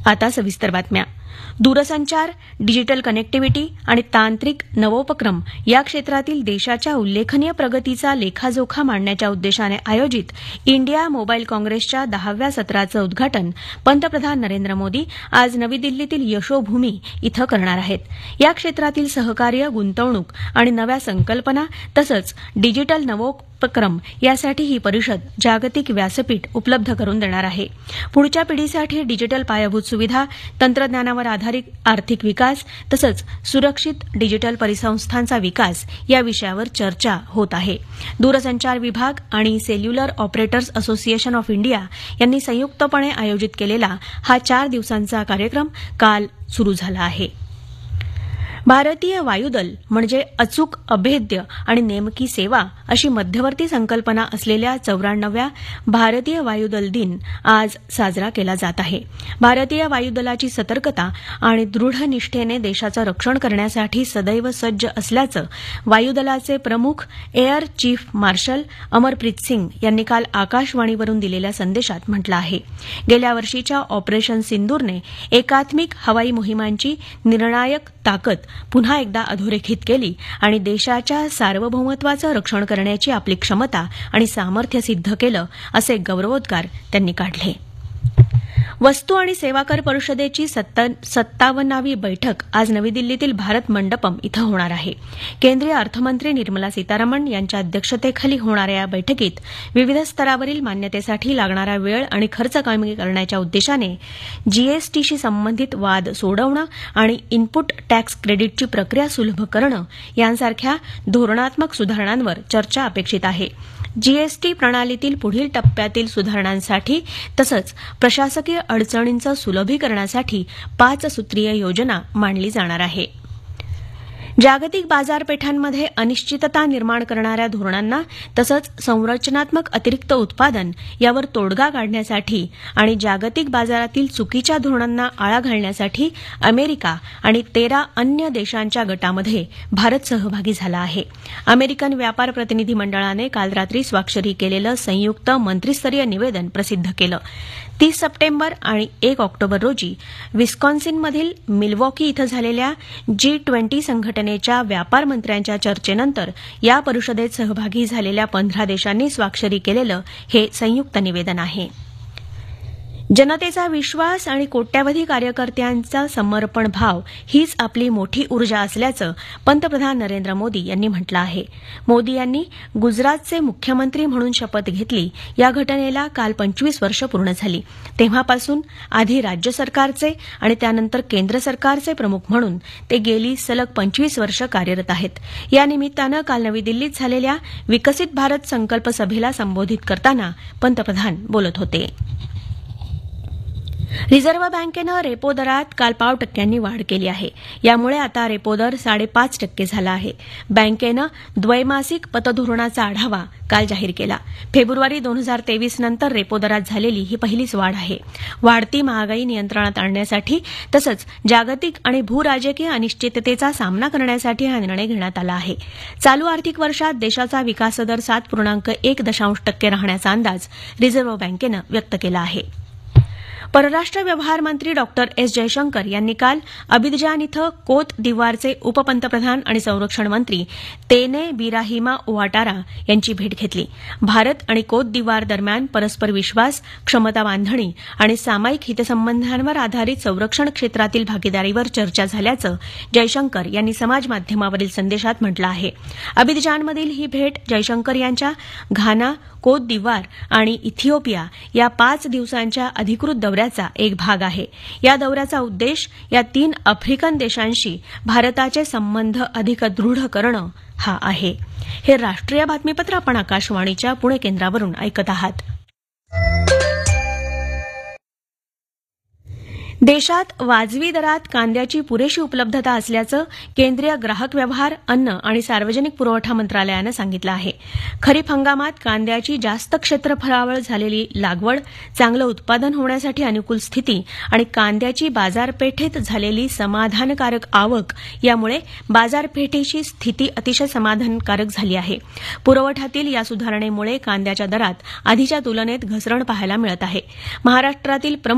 आता सविस्तर बातम्या. दूरसंचार, डिजिटल कनेक्टिव्हिटी आणि तांत्रिक नवोपक्रम या क्षेत्रातील देशाच्या उल्लेखनीय प्रगतीचा लेखाजोखा मांडण्याच्या उद्देशाने आयोजित इंडिया मोबाईल काँग्रेसच्या 10व्या सत्राचं उद्घाटन पंतप्रधान नरेंद्र मोदी आज नवी दिल्लीतील यशोभूमी इथं करणार आहेत. या क्षेत्रातील सहकार्य, गुंतवणूक आणि नव्या संकल्पना तसंच डिजिटल नवोपक्रम यासाठी ही परिषद जागतिक व्यासपीठ उपलब्ध करून देणार आहे. पुढच्या पिढीसाठी डिजिटल पायाभूत सुविधा, तंत्रज्ञानावर आधारित आर्थिक विकास तसंच सुरक्षित डिजिटल परिसंस्थांचा विकास या विषयावर चर्चा होत आहे. दूरसंचार विभाग आणि cellular operators association of India यांनी संयुक्तपणे आयोजित केलेला हा 4 दिवसांचा कार्यक्रम काल सुरू झाला आहे. भारतीय वायुदल म्हणजे अचूक, अभेद्य आणि नेमकी सेवा अशी मध्यवर्ती संकल्पना असलेल्या 94व्या भारतीय वायुदल दिन आज साजरा केला जात आहे. भारतीय वायुदलाची सतर्कता आणि दृढ निष्ठेने देशाचं रक्षण करण्यासाठी सदैव सज्ज असल्याचं वायुदलाचे प्रमुख air chief marshal Amarpreet Singh यांनी काल आकाशवाणीवरून दिलेल्या संदेशात म्हटलं आहे. गेल्या वर्षीच्या ऑपरेशन सिंदूरने एकात्मिक हवाई मोहिमांची निर्णायक ताकद पुन्हा एकदा अधोरेखित केली आणि देशाच्या सार्वभौमत्वाचं रक्षण करण्याची आपली क्षमता आणि सामर्थ्य सिद्ध केलं, असे गौरवोद्गार त्यांनी काढले. वस्तू आणि सेवा कर परिषदेची 57वी बैठक आज नवी दिल्लीतील भारत मंडपम इथं होणार आहे. केंद्रीय अर्थमंत्री निर्मला सीतारामन यांच्या अध्यक्षतेखाली होणाऱ्या या बैठकीत विविध स्तरावरील मान्यतेसाठी लागणारा वेळ आणि खर्च कमी करण्याच्या उद्देशाने जीएसटीशी संबंधित वाद सोडवणं आणि इनपुट टॅक्स क्रेडिटची प्रक्रिया सुलभ करणं यांसारख्या धोरणात्मक सुधारणांवर चर्चा अपेक्षित आहे. जीएसटी प्रणालीतील पुढील टप्प्यातील सुधारणांसाठी तसंच प्रशासकीय अडचणींचं सुलभीकरणासाठी 5 सूत्रीय योजना मांडली जाणार आहे. जागतिक बाजारपेठांमध्ये अनिश्चितता निर्माण करणाऱ्या धोरणांना तसंच संरचनात्मक अतिरिक्त उत्पादन यावर तोडगा काढण्यासाठी आणि जागतिक बाजारातील चुकीच्या धोरणांना आळा घालण्यासाठी अमेरिका आणि 13 अन्य देशांच्या गटामध्ये भारत सहभागी झाला आहे. अमेरिकन व्यापार प्रतिनिधी मंडळाने काल रात्री स्वाक्षरी केलेलं संयुक्त मंत्रिस्तरीय निवेदन प्रसिद्ध केलं. 30 सप्टेंबर आणि 1 ऑक्टोबर रोजी विस्कॉन्सिनमधील मिल्वॉकी इथं झालेल्या G20 संघटनेच्या व्यापार मंत्र्यांच्या चर्चेनंतर या परिषदेत सहभागी झालेल्या 15 देशांनी स्वाक्षरी केलेलं हे संयुक्त निवेदन आहे. जनतेचा विश्वास आणि कोट्यावधी कार्यकर्त्यांचा समर्पण भाव हीच आपली मोठी ऊर्जा असल्याचं पंतप्रधान नरेंद्र मोदी यांनी म्हटलं आहे. मोदी यांनी गुजरातचे मुख्यमंत्री म्हणून शपथ घेतली या घटनेला काल 25 वर्ष पूर्ण झाली. तेव्हापासून आधी राज्य सरकारचे आणि त्यानंतर केंद्र सरकारचे प्रमुख म्हणून ते गेली सलग 25 वर्ष कार्यरत आहेत. या निमित्तानं काल नवी दिल्लीत झालेल्या विकसित भारत संकल्प सभेला संबोधित करताना पंतप्रधान बोलत होते. रिझर्व्ह बँकेनं रेपो दरात काल 0.5% वाढ केली आहे. यामुळे आता रेपो दर 5.5% झाला आहे. बँकेनं द्वैमासिक पतधोरणाचा आढावा काल जाहीर केला. फेब्रुवारी 2023 नंतर रेपो दरात झालेली ही पहिलीच वाढ आहे. वाढती महागाई नियंत्रणात आणण्यासाठी तसंच जागतिक आणि भूराजकीय अनिश्चिततेचा सामना करण्यासाठी हा निर्णय घेण्यात आला आहे. चालू आर्थिक वर्षात देशाचा विकासदर 7.1% राहण्याचा अंदाज रिझर्व्ह बँकेनं व्यक्त केला आहे. परराष्ट्र व्यवहार मंत्री डॉक्टर एस जयशंकर यांनी काल अबिदजान इथं कोत दिवारचे उपपंतप्रधान आणि संरक्षण मंत्री तेने बिराहिमा ओवाटारा यांची भेट घेतली. भारत आणि कोत दिवार दरम्यान परस्पर विश्वास, क्षमता बांधणी आणि सामायिक हितसंबंधांवर आधारित संरक्षण क्षेत्रातील भागीदारीवर चर्चा झाल्याचं जयशंकर यांनी समाज माध्यमावरील संदेशात म्हटलं आहे. अबिदजानमधील ही भेट जयशंकर यांच्या घाना, कोत दिवार आणि इथिओपिया या 5 दिवसांच्या अधिकृत दौऱ्याचा एक भाग आहे. या दौऱ्याचा उद्देश या 3 आफ्रिकन देशांशी भारताचे संबंध अधिक दृढ करणं हा आहे. हे राष्ट्रीय बातमीपत्र आपण आकाशवाणीच्या पुणे केंद्रावरून ऐकत आहात. देशात वाजवी दरात कांद्याची पुरेशी उपलब्धता असल्याचं केंद्रीय ग्राहक व्यवहार, अन्न आणि सार्वजनिक पुरवठा मंत्रालयानं सांगितलं आहे. खरीप हंगामात कांद्याची जास्त क्षेत्रफळावर झालेली लागवड, चांगलं उत्पादन होण्यासाठी अनुकूल स्थिती आणि कांद्याची बाजारपेठेत झालेली समाधानकारक आवक यामुळे बाजारपेठेची स्थिती अतिशय समाधानकारक झाली आहे. पुरवठ्यातील या सुधारणेमुळे कांद्याच्या दरात आधीच्या तुलनेत घसरण पाहायला मिळत आहे. महाराष्ट्रातील